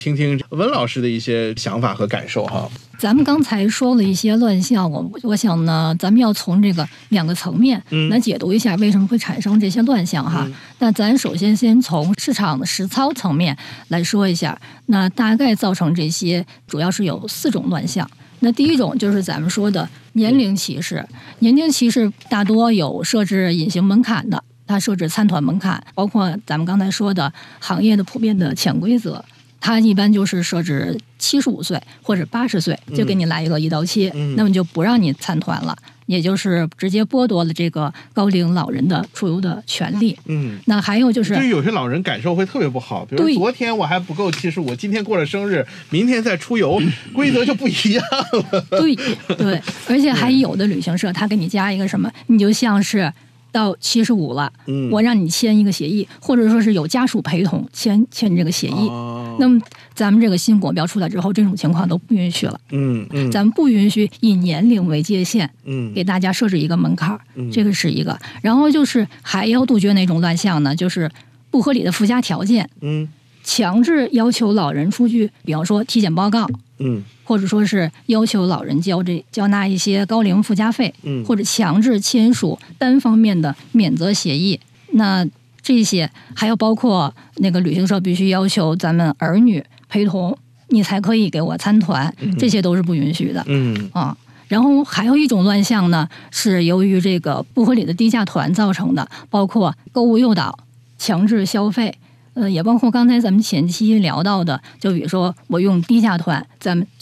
听听温老师的一些想法和感受哈。 咱们刚才说了一些乱象，我想呢，咱们要从这个2个层面来解读一下为什么会产生这些乱象哈。那咱首先先从市场的实操层面来说一下，那大概造成这些主要是有4种乱象。那第一种就是咱们说的年龄歧视，年龄歧视大多有设置隐形门槛的，它设置参团门槛，包括咱们刚才说的行业的普遍的潜规则。它一般就是设置75岁或者80岁就给你来一个一刀切，那么就不让你参团了，也就是直接剥夺了这个高龄老人的出游的权利。那还有就是有些老人感受会特别不好，比如昨天我还不够75，今天过了生日，明天再出游，规则就不一样了。 对，而且还有的旅行社他给你加一个什么，你就像是到75了，我让你签一个协议，或者说是有家属陪同签这个协议。那么咱们这个新国标出来之后，这种情况都不允许了。咱们不允许以年龄为界限，给大家设置一个门槛，这个是一个。然后就是还要杜绝哪种乱象呢？就是不合理的附加条件，强制要求老人出具，比方说体检报告，或者说是要求老人交纳一些高龄附加费，或者强制签署单方面的免责协议。那这些还有包括那个旅行社必须要求咱们儿女陪同，你才可以给我参团，这些都是不允许的。然后还有一种乱象呢，是由于这个不合理的低价团造成的，包括购物诱导、强制消费。也包括刚才咱们前期聊到的，就比如说我用低价团，咱们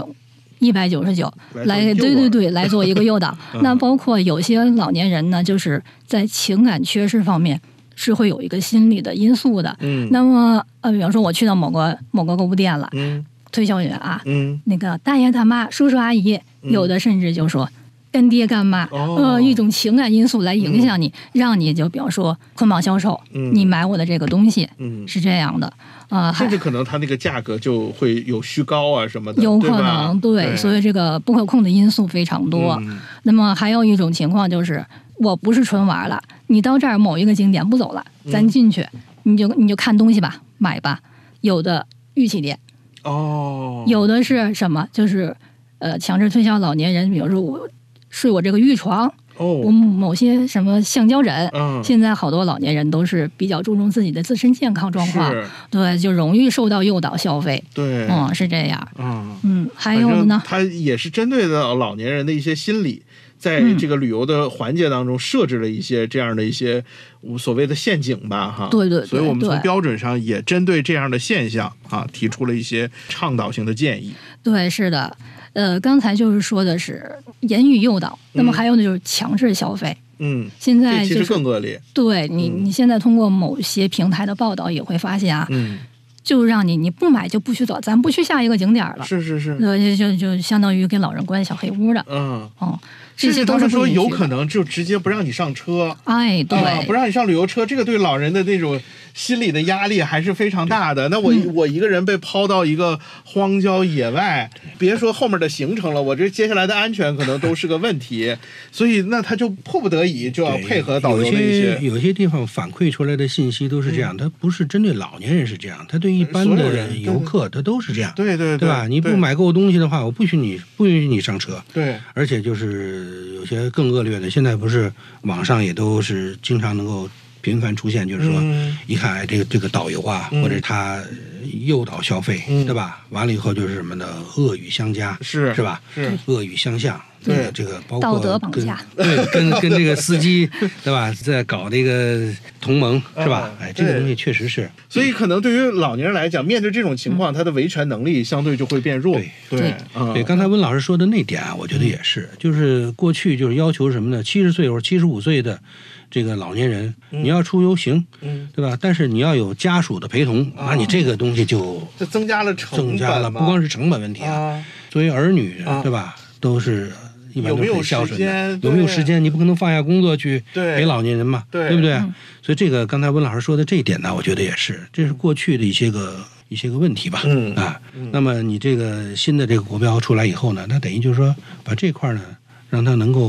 99、199来，对，来做一个诱导。那包括有些老年人呢，就是在情感缺失方面是会有一个心理的因素的。那么比方说我去到某个购物店了，推销员啊，那个大爷大妈、叔叔阿姨，有的甚至就说干爹干妈，一种情感因素来影响你，让你就比方说捆绑销售，你买我的这个东西，是这样的。 甚至可能它那个价格就会有虚高啊什么的， 有可能 对，所以这个不可控的因素非常多。那么还有一种情况就是，我不是纯玩了，你到这儿某一个景点不走了，咱进去，你就看东西吧，买吧。有的玉器店，有的是什么，就是强制推销老年人，比如说我睡我这个玉床。我某些什么橡胶枕，现在好多老年人都是比较注重自己的自身健康状况，对，就容易受到诱导消费， 对， 是这样，还有呢， 它也是针对的老年人的一些心理，在这个旅游的环节当中设置了一些这样的一些所谓的陷阱吧，哈， 对， 所以我们从标准上也针对这样的现象啊，提出了一些倡导性的建议。 对，是的。刚才就是说的是言语诱导，那么还有呢就是强制消费。现在这其实更恶劣。对你现在通过某些平台的报道也会发现啊，就让你不买就不许走，咱不去下一个景点了。 是， 就相当于给老人关小黑屋的。这些都是说有可能就直接不让你上车。 对， 不让你上旅游车，这个对老人的那种心理的压力还是非常大的。那我一个人被抛到一个荒郊野外，别说后面的行程了，我这接下来的安全可能都是个问题。所以那他就迫不得已就要配合导游的一些。 有些地方反馈出来的信息都是这样，它不是针对老年人是这样，它对一般的游客它都是这样。 对吧？你不买够东西的话，我不允许你上车。 对， 而且就是有些更恶劣的，现在不是网上也都是经常能够频繁出现，就是说一看这个导游啊，或者他诱导消费，对吧？完了以后就是什么的恶语相加，是吧？ 是恶语相向。对，这个包括道德绑架， 对，跟这个司机，对吧，在搞这个同盟，是吧？这个东西确实是。 所以可能对于老年人来讲，面对这种情况，他的维权能力相对就会变弱。 对，刚才温老师说的那点啊，我觉得也是，就是过去就是要求什么呢？70岁或者75岁的这个老年人，你要出游行，对吧？但是你要有家属的陪同，那你这个东西就增加了成本， 不光是成本问题啊。作为儿女，对吧？都是。一般都很孝顺的，有没有时间？你不可能放下工作去陪老年人嘛，对不对？所以这个刚才温老师说的这一点呢，我觉得也是，这是过去的一些个问题吧。那么你这个新的这个国标出来以后呢，那等于就是说把这块呢，让它能够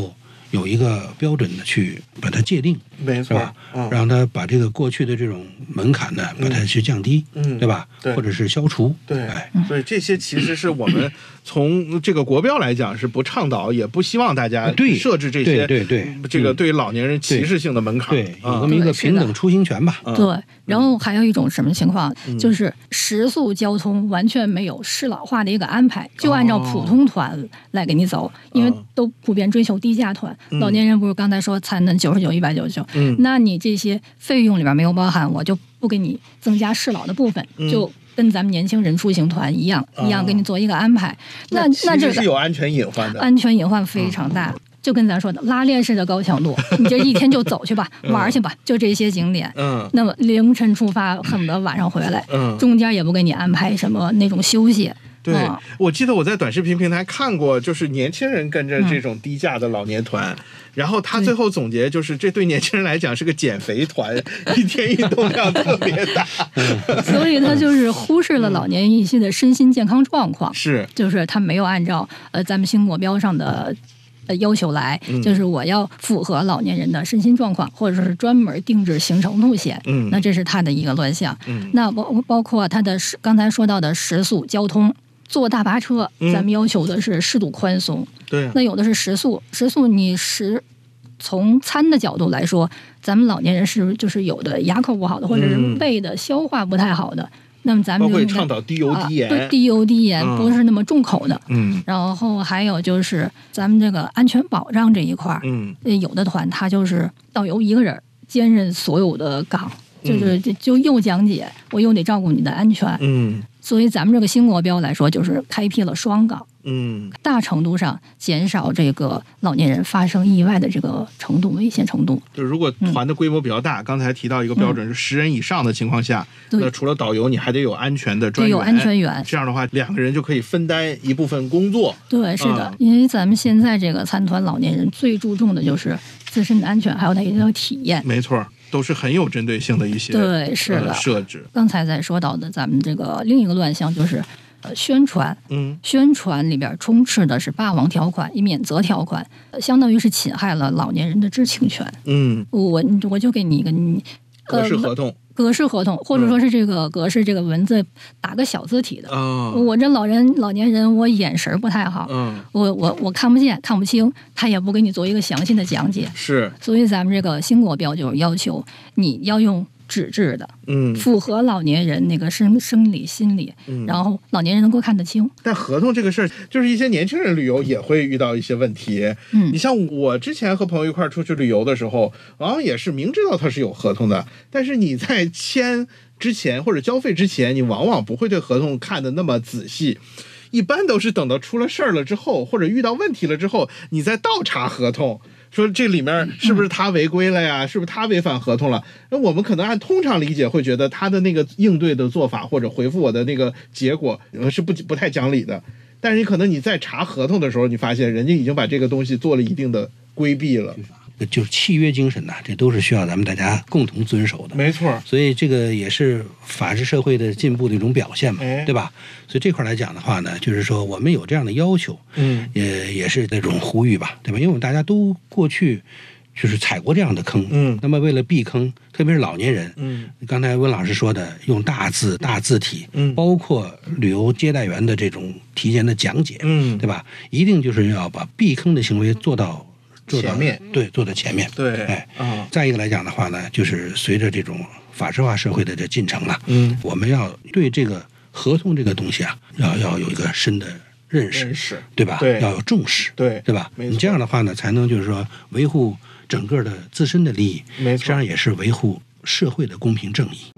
有一个标准的去把它界定， 没错， 让它把这个过去的这种门槛呢，把它去降低，对吧？ 对， 或者是消除。 对，所以这些其实是我们从这个国标来讲是不倡导，也不希望大家设置这些这个对老年人歧视性的门槛。 对，有这么一个平等出行权吧。 对，然后还有一种什么情况，就是时速交通完全没有适老化的一个安排，就按照普通团来给你走，因为都普遍追求低价团。老年人不是刚才说才能99、199，那你这些费用里边没有包含，我就不给你增加适老的部分，就跟咱们年轻人出行团一样给你做一个安排。那这是有安全隐患的， 安全隐患非常大。就跟咱说的拉链式的高强度，你这一天就走去吧，玩去吧，就这些景点。那么凌晨出发，恨不得晚上回来。中间也不给你安排什么那种休息。 对，我记得我在短视频平台看过，就是年轻人跟着这种低价的老年团，然后他最后总结就是，这对年轻人来讲是个减肥团，一天运动量特别大， 所以他就是忽视了老年一些的身心健康状况，就是他没有按照咱们新国标上的要求来，就是我要符合老年人的身心状况，或者是专门定制行程路线。那这是他的一个乱象。那包括他的刚才说到的时速交通。坐大巴车，咱们要求的是适度宽松。 对， 那有的是时速你从餐的角度来说，咱们老年人就是有的牙口不好的，或者是胃的消化不太好的，那么咱们会倡导低油低盐， 对，低油低盐不是那么重口的。然后还有就是咱们这个安全保障这一块，有的团他就是导游一个人兼任所有的岗，就又讲解，我又得照顾你的安全。所以咱们这个新国标来说，就是开辟了双岗，大程度上减少这个老年人发生意外的这个程度，危险程度。 就是如果团的规模比较大，刚才提到一个标准是10人以上的情况下，那除了导游，你还得有安全的专员， 有安全员。 这样的话，2个人就可以分担一部分工作。 对，是的，因为咱们现在这个参团老年人最注重的就是自身的安全，还有他一个体验。 没错。都是很有针对性的一些对是的设置。 刚才在说到的咱们这个另一个乱象就是宣传，宣传里边充斥的是霸王条款、免责条款，相当于是侵害了老年人的知情权。我就给你一个格式合同。 格式合同，或者说是这个格式，这个文字打个小字体的。我这老年人，我眼神不太好，我看不见看不清，他也不给你做一个详细的讲解。 是， 所以咱们这个新国标就要求你要用纸质的，符合老年人那个生理心理，然后老年人能够看得清。 但合同这个事儿，就是一些年轻人旅游也会遇到一些问题。你像我之前和朋友一块出去旅游的时候，往往也是明知道它是有合同的，但是你在签之前或者交费之前，你往往不会对合同看得那么仔细。一般都是等到出了事儿了之后，或者遇到问题了之后，你再倒查合同，说这里面是不是他违规了呀？是不是他违反合同了？那我们可能按通常理解会觉得他的那个应对的做法或者回复我的那个结果是不太讲理的。但是你可能你在查合同的时候，你发现人家已经把这个东西做了一定的规避了。 就是契约精神呐，这都是需要咱们大家共同遵守的。 没错， 所以这个也是法治社会的进步的一种表现嘛，对吧？所以这块来讲的话呢，就是说我们有这样的要求，也是这种呼吁吧，对吧？因为我们大家都过去就是踩过这样的坑，那么为了避坑，特别是老年人，刚才温老师说的，用大字体，包括旅游接待员的这种提前的讲解，对吧？一定就是要把避坑的行为做到前面， 对，做到前面， 对， 再一个来讲的话呢，就是随着这种法治化社会的这进程了，我们要对这个合同这个东西啊，要有一个深的认识，对吧？ 对， 要有重视，对吧？你这样的话呢，才能就是说维护整个的自身的利益， 没错， 这样也是维护社会的公平正义。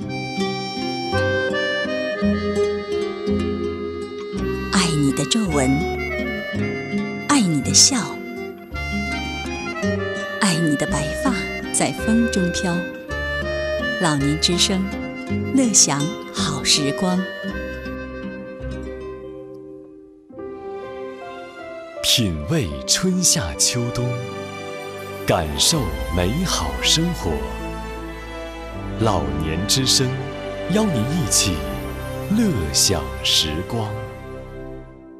爱你的皱纹，爱你的笑，爱你的白发在风中飘。老年之声，乐享好时光。 品味春夏秋冬，感受美好生活。老年之声，邀您一起乐享时光。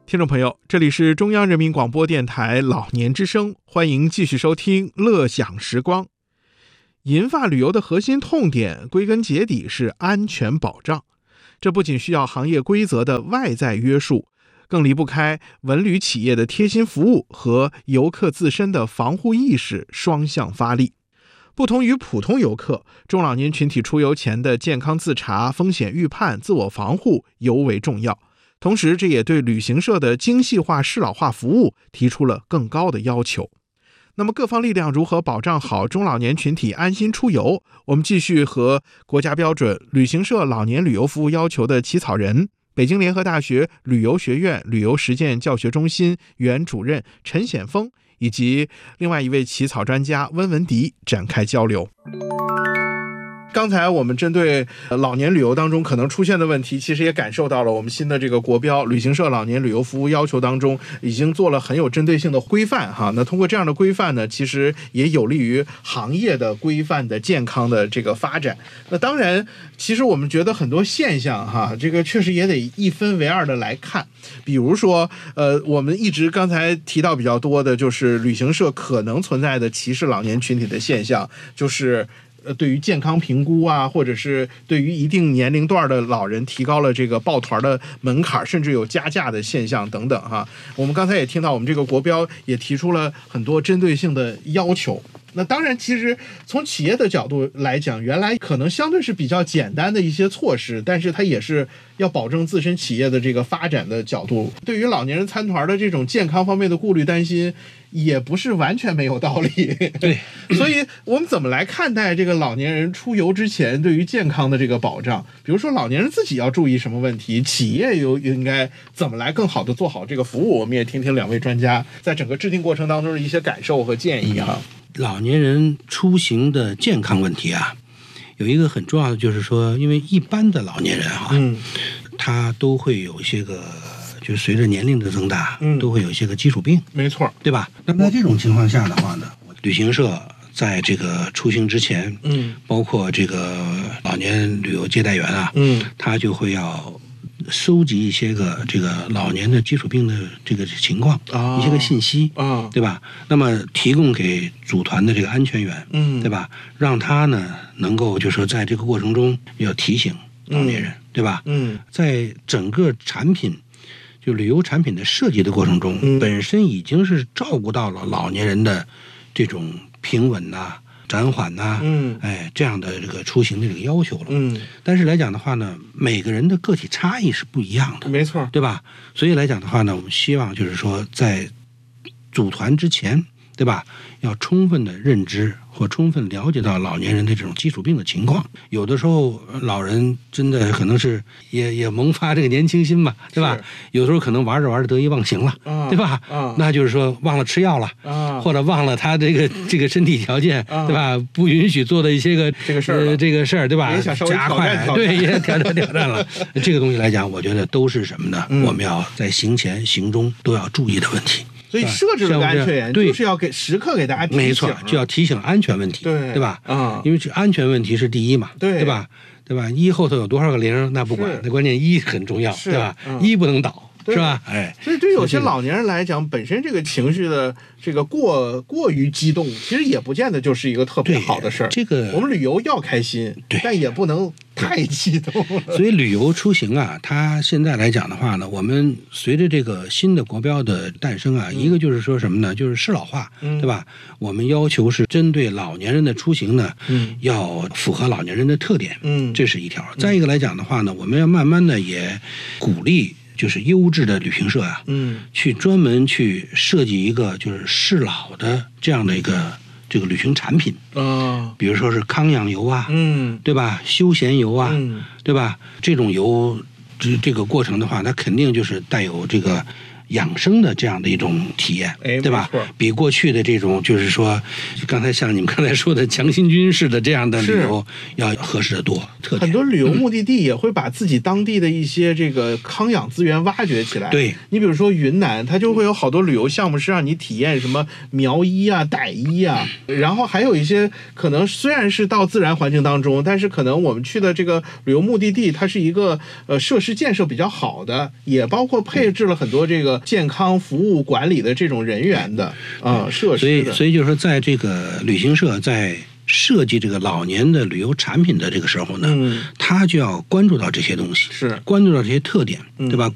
听众朋友，这里是中央人民广播电台老年之声，欢迎继续收听乐享时光。银发旅游的核心痛点，归根结底是安全保障。这不仅需要行业规则的外在约束，更离不开文旅企业的贴心服务和游客自身的防护意识双向发力。不同于普通游客，中老年群体出游前的健康自查、风险预判、自我防护尤为重要。同时，这也对旅行社的精细化适老化服务提出了更高的要求。那么各方力量如何保障好中老年群体安心出游？我们继续和国家标准旅行社老年旅游服务要求的起草人、北京联合大学旅游学院旅游实践教学中心原主任陈显峰，以及另外一位起草专家温文迪展开交流。刚才我们针对老年旅游当中可能出现的问题，其实也感受到了我们新的这个国标旅行社老年旅游服务要求当中已经做了很有针对性的规范哈。那通过这样的规范呢，其实也有利于行业的规范的健康的这个发展。那当然，其实我们觉得很多现象哈，这个确实也得一分为二的来看。比如说我们一直刚才提到比较多的就是旅行社可能存在的歧视老年群体的现象，就是对于健康评估啊，或者是对于一定年龄段的老人提高了这个抱团的门槛，甚至有加价的现象等等哈。我们刚才也听到，我们这个国标也提出了很多针对性的要求。那当然，其实从企业的角度来讲，原来可能相对是比较简单的一些措施，但是它也是要保证自身企业的这个发展的角度。对于老年人参团的这种健康方面的顾虑担心，也不是完全没有道理。 对， 所以我们怎么来看待这个老年人出游之前对于健康的这个保障？比如说老年人自己要注意什么问题，企业又应该怎么来更好的做好这个服务？我们也听听两位专家在整个制定过程当中的一些感受和建议哈。 老年人出行的健康问题啊，有一个很重要的就是说，因为一般的老年人哈，他都会有一些个，就是随着年龄的增大，都会有一些个基础病， 没错， 对吧？那么在这种情况下的话呢，旅行社在这个出行之前，包括这个老年旅游接待员啊，他就会要收集一些个这个老年的基础病的这个情况，一些个信息，对吧？那么提供给组团的这个安全员，对吧？让他呢能够就是说在这个过程中要提醒老年人，对吧？在整个产品就旅游产品的设计的过程中，本身已经是照顾到了老年人的这种平稳呐、暂缓呐，这样的这个出行的这个要求了。但是来讲的话呢，每个人的个体差异是不一样的， 没错， 对吧？所以来讲的话呢，我们希望就是说，在组团之前，对吧？要充分的认知或充分了解到老年人的这种基础病的情况。有的时候老人真的可能是也萌发这个年轻心嘛，对吧？有的时候可能玩着玩着得意忘形了，对吧？那就是说忘了吃药了，或者忘了他这个身体条件，对吧？不允许做的一些个这个事儿，对吧？ 也想稍微加快，对，也挑战了。这个东西来讲，我觉得都是什么呢？我们要在行前行中都要注意的问题。 所以设置了个安全员，就是要时刻给大家提醒， 没错，就要提醒安全问题，对吧？因为这安全问题是第一嘛，对吧？一后头有多少个零那不管，那关键一很重要，对吧？一不能倒。是吧？ 所以对有些老年人来讲，本身这个情绪的这个过于激动，其实也不见得就是一个特别好的事儿。 这个我们旅游要开心，但也不能太激动了。 所以旅游出行啊，它现在来讲的话呢，我们随着这个新的国标的诞生啊，一个就是说什么呢？就是适老化，对吧？我们要求是针对老年人的出行呢，要符合老年人的特点，这是一条。再一个来讲的话呢，我们要慢慢的也鼓励。就是优质的旅行社啊，去专门去设计一个就是适老的这样的一个这个旅行产品比如说是康养游啊，对吧？休闲游啊，对吧？这种游这个过程的话，它肯定就是带有这个养生的这样的一种体验，对吧？比过去的这种就是说，刚才像你们刚才说的强心军式的这样的旅游要合适的多。 很多旅游目的地也会把自己当地的一些这个康养资源挖掘起来。 对， 你比如说云南，它就会有好多旅游项目是让你体验什么苗医啊、傣医啊，然后还有一些可能虽然是到自然环境当中，但是可能我们去的这个旅游目的地，它是一个设施建设比较好的，也包括配置了很多这个个健康服务管理的这种人员的设施的。 所以就是说，在这个旅行社在设计这个老年的旅游产品的这个时候呢，他就要关注到这些东西， 是关注到这些特点，对吧？